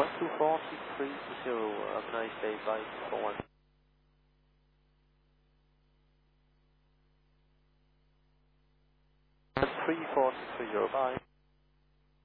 124-630, have a nice day, bye, 41. 134-630, bye.